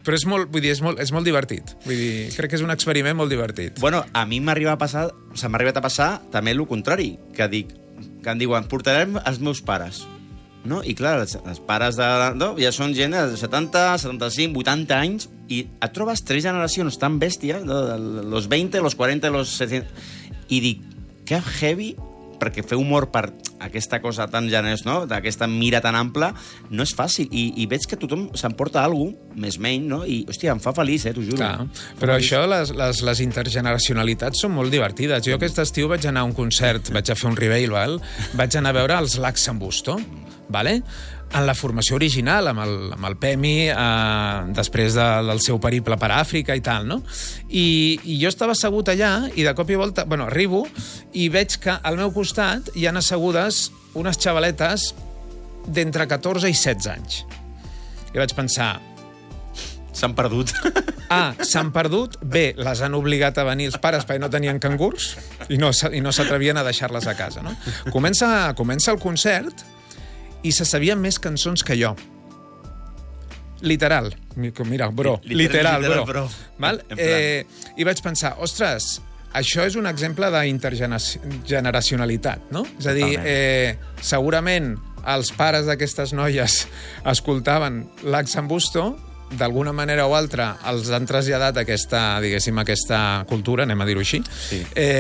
Però és molt, vull dir, és molt divertit. Vull dir, crec que és un experiment molt divertit. Bueno, a mi m'ha arribat a passar també el contrari, que em diuen, portarem els meus pares. No? I clar, els pares ja són gent de 70, 75, 80 anys i et trobes 3 generacions tan bèsties, los 20, los 40, los 70... I dic, que heavy, perquè fer humor per aquesta cosa tan generosa, no? D'aquesta mira tan ampla, no és fàcil. I veig que tothom s'emporta alguna cosa, més menys, no? I, hòstia, em fa feliç, t'ho juro. Clar, però això, les intergeneracionalitats són molt divertides. Jo aquest estiu vaig anar a un concert, vaig a fer un revival, vaig anar a veure els Lacs en Busto, vale? En la formació original, amb el Pemi, després del seu periple per Àfrica i tal, no? I jo estava assegut allà i de cop i volta, bueno, arribo i veig que al meu costat hi han assegudes unes xavaletes d'entre 14 i 16 anys. I vaig pensar... S'han perdut. S'han perdut. B, les han obligat a venir els pares perquè no tenien cangurs i no s'atrevien a deixar-les a casa, no? Comença el concert i se sabien més cançons que jo. Literal. Mira, bro. Literal, bro. Val? I vaig pensar, ostres, això és un exemple d'intergeneracionalitat, no? És a dir, segurament els pares d'aquestes noies escoltaven Lacs en Busto, d'alguna manera o altra els han traslladat aquesta cultura, anem a dir-ho així, sí.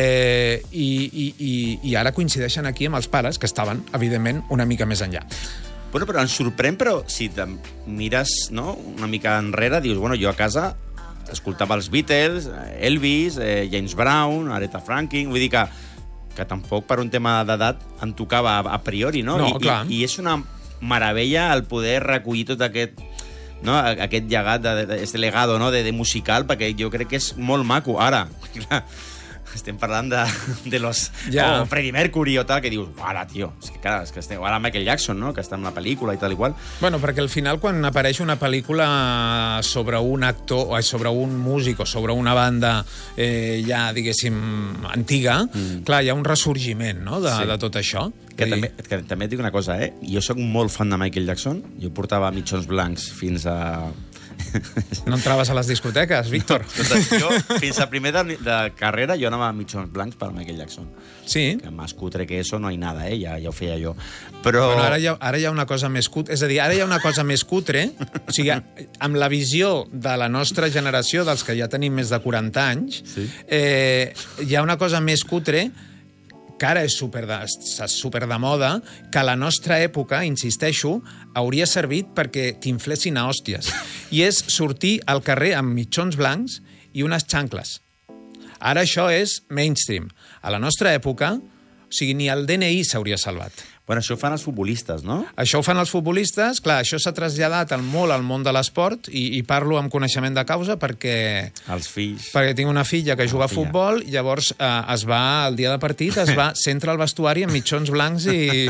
I ara coincideixen aquí amb els pares, que estaven, evidentment, una mica més enllà. Bueno, però ens sorprèn, però si te mires, no, una mica enrere, dius, bueno, jo a casa escoltava els Beatles, Elvis, James Brown, Aretha Franklin, vull dir que tampoc per un tema d'edat em tocava a priori, no? No, clar. I és una meravella el poder recollir tot aquest llegat, este legado, no, de musical, perquè jo crec que és molt maco. Ara, clar, estem parlant de los... Ja. O Freddie Mercury o tal, que dius, ara, tio, és que clar, ara Michael Jackson, no?, que està en la pel·lícula i tal i qual. Bueno, perquè al final quan apareix una pel·lícula sobre un actor, o sobre un músic o sobre una banda ja, diguéssim, antiga, clar, hi ha un ressorgiment, no?, de tot això. Que també et dic una cosa, jo sóc molt fan de Michael Jackson, jo portava mitjons blancs fins a... No entraves a les discoteques, Víctor? Jo, fins a primer de carrera, jo anava a mitjons blancs per Michael Jackson. Sí. Que més cutre que eso no hay nada, ja ho feia jo. Però... Bueno, ara hi ha una cosa més cutre, és a dir, ara hi ha una cosa més cutre, o sigui, amb la visió de la nostra generació, dels que ja tenim més de 40 anys, sí. Hi ha una cosa més cutre que ara és super de moda, que a la nostra època, insisteixo, hauria servit perquè t'inflessin a hòsties. I és sortir al carrer amb mitjons blancs i unes xancles. Ara això és mainstream. A la nostra època, o sigui, ni el DNI s'hauria salvat. Bueno, això ho fan els futbolistes, no? Això ho fan els futbolistes, clar, això s'ha traslladat molt al món de l'esport i parlo amb coneixement de causa perquè... Els fills... Perquè tinc una filla que juga a futbol, llavors es va, el dia de partit, s'entra al vestuari amb mitjons blancs i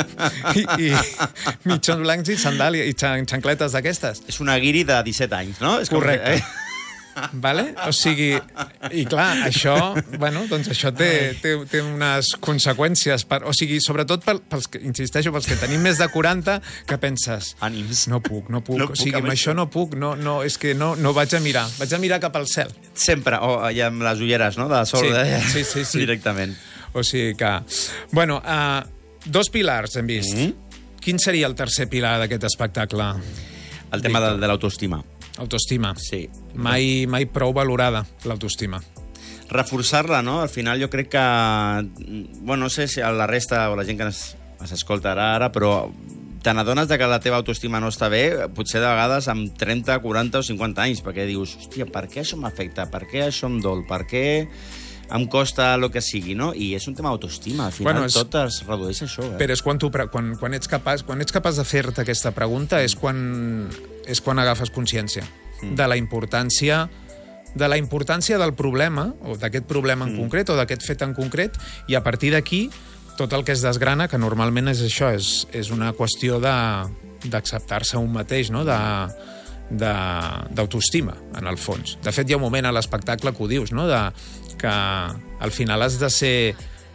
mitjons blancs i sandàlia i xancletes d'aquestes. És una guiri de 17 anys, no? És correcte. Vale? O sigui, i clar, això, bueno, doncs això té unes conseqüències, o sigui, sobretot pels que, insisteixo, pels que tenim més de 40, que penses... Ànims. No puc. O sigui, amb això no puc, és que no vaig a mirar cap al cel. Sempre, i amb les ulleres, no?, de sol. Sí. Directament. O sigui que... Bueno, 2 pilars hem vist. Quin seria el tercer pilar d'aquest espectacle? El tema de l'autoestima. Autoestima. Sí. Mai prou valorada, l'autoestima. Reforçar-la, no? Al final jo crec que... Bueno, no sé si a la resta o la gent que ens escoltarà ara, però te n'adones que la teva autoestima no està bé, potser de vegades amb 30, 40 o 50 anys, perquè dius, hòstia, per què això m'afecta? Per què això em dol? Per què em costa el que sigui, no? I és un tema d'autoestima. Al final tot es redueix a això. Però és quan ets capaç de fer-te aquesta pregunta és quan agafes consciència de la importància del problema, o d'aquest problema en concret, o d'aquest fet en concret, i a partir d'aquí tot el que es desgrana, que normalment és això, és una qüestió d'acceptar-se un mateix, no?, d'autoestima, en el fons. De fet, hi ha un moment a l'espectacle que ho dius, no?, que al final has de ser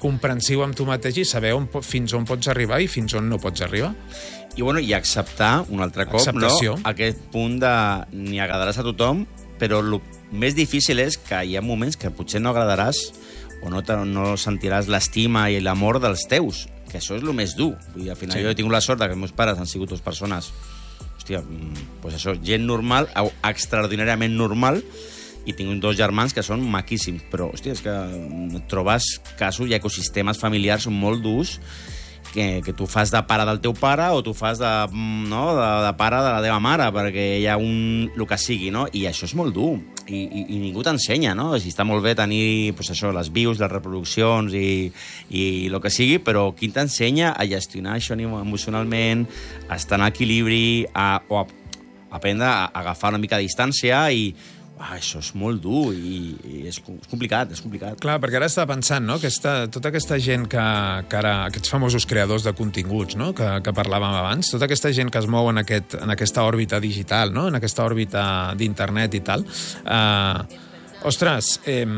comprensiu amb tu mateix i saber fins on pots arribar i fins on no pots arribar. I, bueno, i acceptar, un altre cop, Acceptació. no? Aquest punt de ni agradaràs a tothom, però el més difícil és que hi ha moments que potser no agradaràs o no sentiràs l'estima i l'amor dels teus, que això és el més dur. Vull dir, al final jo he tingut la sort que els meus pares han sigut dues persones, hòstia, pues això, gent normal, extraordinàriament normal, i tinc dos germans que són maquíssims, però, hòstia, és que trobes casos i ecosistemes familiars molt durs que tu fas de pare del teu pare o tu fas de pare de la teva mare, perquè hi ha el que sigui, no? I això és molt dur, i ningú t'ensenya, no? Si està molt bé tenir, pues això, les views, les reproduccions i el que sigui, però qui t'ensenya a gestionar això emocionalment, a estar en equilibri, o a aprendre a agafar una mica de distància i... això és molt dur i és complicat, és complicat. Clar, perquè ara estava pensant, no?, tota aquesta gent que ara, aquests famosos creadors de continguts, no?, que parlàvem abans, tota aquesta gent que es mou en aquesta òrbita digital, no?, en aquesta òrbita d'internet i tal, ostres,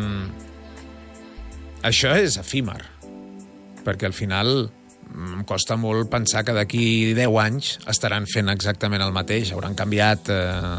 això és efímer, perquè al final em costa molt pensar que d'aquí 10 anys estaran fent exactament el mateix, hauran canviat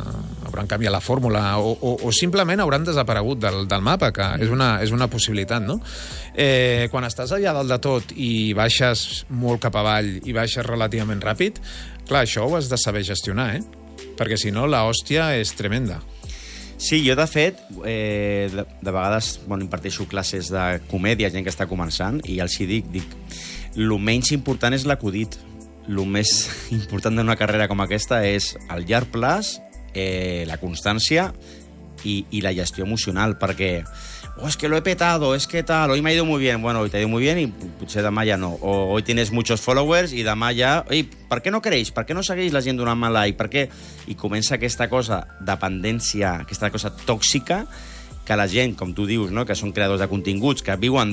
la fórmula o simplement hauran desaparegut del mapa, que és una possibilitat, no? Quan estàs allà dalt de tot i baixes molt cap avall i baixes relativament ràpid, clar, això ho has de saber gestionar, perquè si no l'hòstia és tremenda. Sí, jo, de fet, de vegades imparteixo classes de comèdia, gent que està començant, i els hi dic, el menys important és l'acudit. El més important d'una carrera com aquesta és el llarg plaç, la constància y la gestió emocional, perquè es que lo he petado, es que tal, hoy me ha ido muy bien. Bueno, hoy te ha ido muy bien y potser demà ja no. O hoy tienes muchos followers i demà ja... Per què no creix? Per què no segueix la gent donant-me like? Per què? I comença aquesta cosa, dependència, aquesta cosa tòxica, que la gent, com tu dius, no?, que són creadors de continguts, que viuen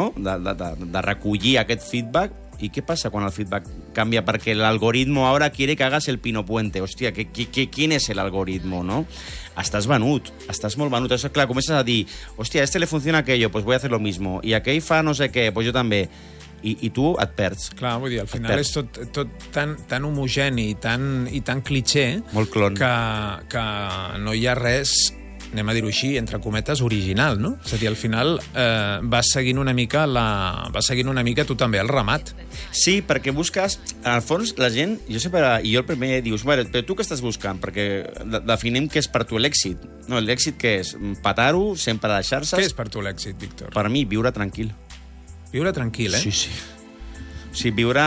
de recollir aquest feedback. I què passa quan el feedback canvia? Perquè l'algoritmo ara quiere que hagas el Pino Puente. Hòstia, ¿quién es el algoritmo, no? Estàs venut, estàs molt venut. Això, clar, comences a dir, hòstia, a este le funciona aquello, pues voy a hacer lo mismo. I aquell fa no sé què, pues jo també. I tu et perds. Clar, vull dir, al final és tot tan homogeni i tan cliché que no hi ha res, anem a dir-ho així, entre cometes, original, no? És a dir, al final vas seguint una mica tu també el ramat. Sí, perquè busques... En el fons, la gent... I jo el primer dius, bueno, però tu què estàs buscant? Perquè definim què és per tu l'èxit. No, l'èxit què és? Petar-ho, sempre a les xarxes... Què és per tu l'èxit, Víctor? Per mi, viure tranquil. Viure tranquil, Sí. O sigui, viure...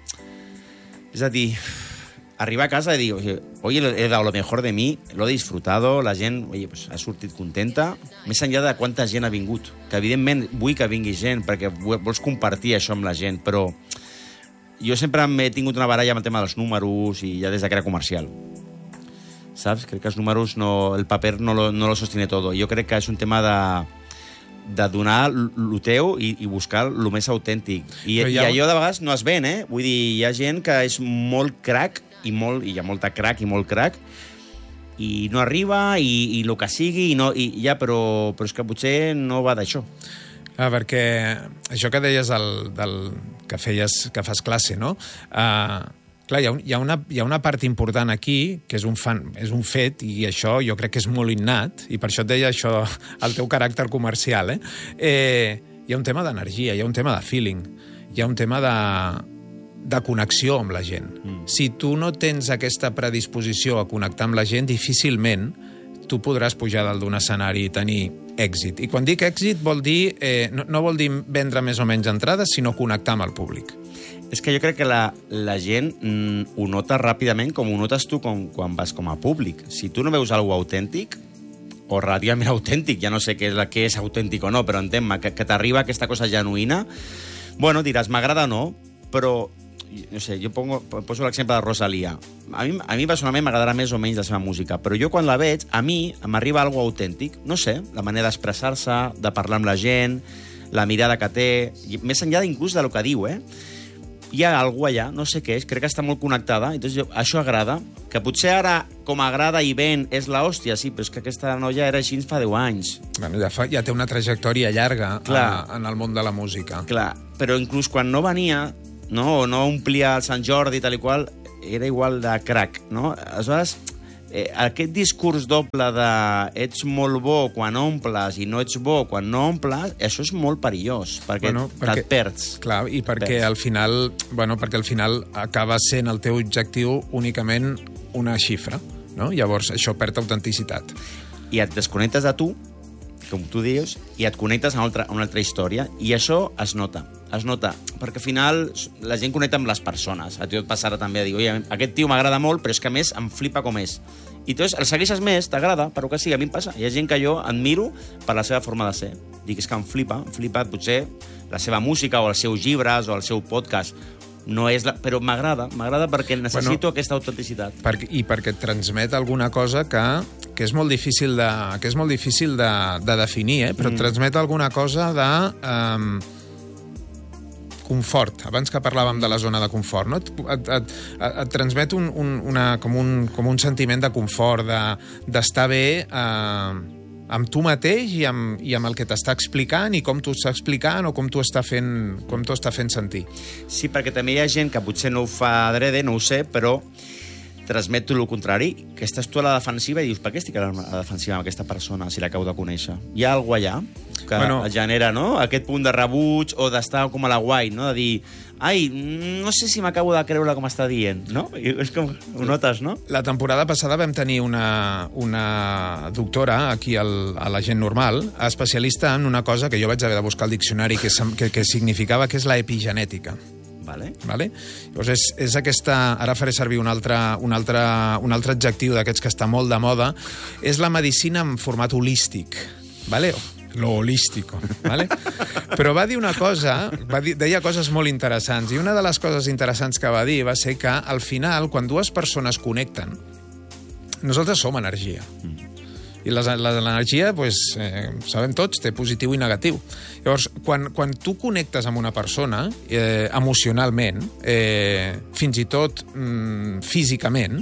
És a dir... Arribar a casa i dir, hoy he dado lo mejor de mí, lo he disfrutado, la gent pues, ha sortit contenta, més enllà de quanta gent ha vingut. Que, evidentment, vull que vingui gent, perquè vols compartir això amb la gent, però jo sempre m'he tingut una baralla amb el tema dels números i ja des que era comercial. Saps? Crec que els números, el paper no lo sostiene todo. Jo crec que és un tema de donar el teu i buscar el més autèntic. I allò de vegades no es ven, Vull dir, hi ha gent que és molt crac, i hi ha molta crac i molt crac, i no arriba, i el que sigui, però és que potser no va d'això. Perquè això que deies que fas classe, no? Clar, hi ha una part important aquí, que és un fet, i això jo crec que és molt innat, i per això et deia això, el teu caràcter comercial, Hi ha un tema d'energia, hi ha un tema de feeling, hi ha un tema de connexió amb la gent. Si tu no tens aquesta predisposició a connectar amb la gent, difícilment tu podràs pujar dalt d'un escenari i tenir èxit. I quan dic èxit vol dir, no vol dir vendre més o menys entrades, sinó connectar amb el públic. És que jo crec que la gent ho nota ràpidament com ho notes tu quan vas com a públic. Si tu no veus alguna autèntic, o relativament autèntic, ja no sé què és autèntic o no, però entén-me, que t'arriba aquesta cosa genuïna, bueno, diràs, m'agrada o no, però no sé, jo poso l'exemple de Rosalía. A mi personalment m'agradarà més o menys la seva música, però jo quan la veig, a mi m'arriba alguna autèntic, no sé, la manera d'expressar-se, de parlar amb la gent, la mirada que té, més enllà inclús del que diu, hi ha algú allà, no sé què és, crec que està molt connectada, entonces això agrada, que potser ara, com agrada i ben, és la hòstia, sí, però és que aquesta noia era així fa 10 anys. Bueno, ja té una trajectòria llarga en el món de la música. Clar, però inclús quan no venia, no, o no omplia el Sant Jordi, tal i qual, era igual de crac, no? Aleshores, aquest discurs doble de ets molt bo quan omples i no ets bo quan no omples, això és molt perillós, perquè et perds. Clar, i perquè al final, perquè al final acaba sent el teu objectiu únicament una xifra, no? Llavors això perd autenticitat. I et desconnectes de tu, com tu dius, i et connectes a una altra història, i això es nota, perquè al final la gent connecta amb les persones. A tu et passarà també a dir, oi, aquest tio m'agrada molt, però és que a més em flipa com és. I tu el segueixes més, t'agrada, però que sí, a mi em passa. Hi ha gent que jo admiro per la seva forma de ser. Dic, és que em flipa potser la seva música o els seus llibres o el seu podcast. No és però m'agrada perquè necessito aquesta autenticitat. I perquè et transmet alguna cosa que és molt difícil de definir, però et transmet alguna cosa de confort. Abans que parlàvem de la zona de confort, no? Et transmet com un sentiment de confort, d'estar bé amb tu mateix i amb el que t'està explicant i com t'ho està explicant o com t'ho està fent sentir. Sí, perquè també hi ha gent que potser no ho fa adrede, no ho sé, però transmet el contrari, que estàs tu a la defensiva i dius, per què estic a la defensiva amb aquesta persona si l'acabo de conèixer? Hi ha alguna allà que genera, no?, aquest punt de rebuig o d'estar com a la guai, no?, de dir, ai, no sé si m'acabo de creure com està dient, no? I és com, ho notes, no? La temporada passada vam tenir una doctora aquí a la gent normal, especialista en una cosa que jo vaig haver de buscar al diccionari que significava, que és la epigenètica. Vale. Llavors és aquesta... Ara faré servir un altre adjectiu d'aquests que està molt de moda. És la medicina en format holístic. Vale? Lo holístico. Vale? Però va dir una cosa, deia coses molt interessants, i una de les coses interessants que va dir va ser que al final, quan dues persones connecten, nosaltres som energia. I l'energia, sabem tots, té positiu i negatiu. Llavors, quan tu connectes amb una persona, emocionalment, fins i tot físicament,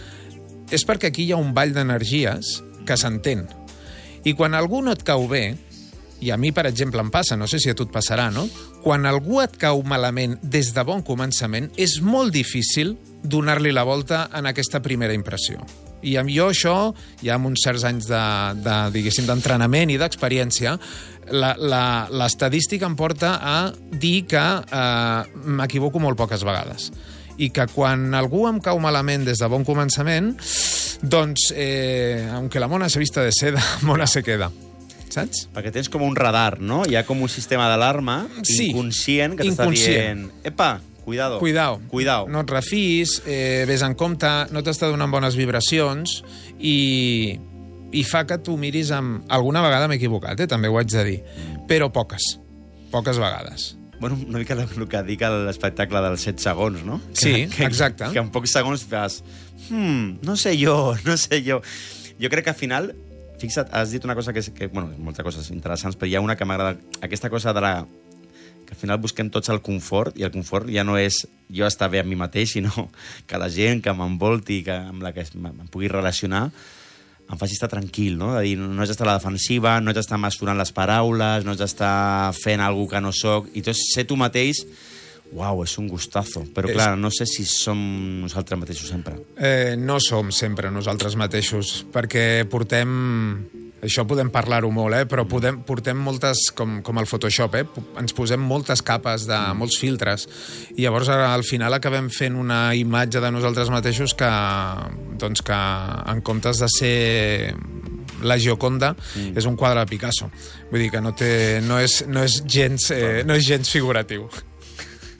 és perquè aquí hi ha un ball d'energies que s'entén. I quan algú no et cau bé, i a mi, per exemple, em passa, no sé si a tu et passarà, no? Quan algú et cau malament des de bon començament, és molt difícil donar-li la volta en aquesta primera impressió. I amb jo això, ja amb uns certs anys d'entrenament i d'experiència, l'estadística em porta a dir que m'equivoco molt poques vegades. I que quan algú em cau malament des de bon començament, doncs, aunque la mona se vista de seda, mona se queda. Saps? Perquè tens com un radar, no? Hi ha com un sistema d'alarma inconscient que t'està dient... Epa! Cuidado. No et refis, ves en compte, no t'està donant bones vibracions i fa que tu miris amb... Alguna vegada m'he equivocat, també ho haig de dir, però poques vegades. Bueno, una mica el que dic a l'espectacle dels 7 segons, no? Sí, exacte. Que en pocs segons fas... no sé jo. Jo crec que al final... Fixa't, has dit una cosa moltes coses interessants, però hi ha una que m'agrada... Aquesta cosa de que al final busquem tots el confort, i el confort ja no és jo estar bé amb mi mateix, sinó que la gent que m'envolti, amb la que em pugui relacionar, em faci estar tranquil, no? De dir, no haig d'estar a la defensiva, no haig d'estar masturant les paraules, no haig d'estar fent alguna que no soc, i tot ser tu mateix, uau, és un gustazo. Però clar, no sé si som nosaltres mateixos sempre. No som sempre nosaltres mateixos, perquè portem... Això podem parlar-ho molt, però portem moltes, com el Photoshop, ens posem moltes capes de molts filtres, i llavors al final acabem fent una imatge de nosaltres mateixos que en comptes de ser la Gioconda, és un quadre de Picasso. Vull dir que no és gens figuratiu.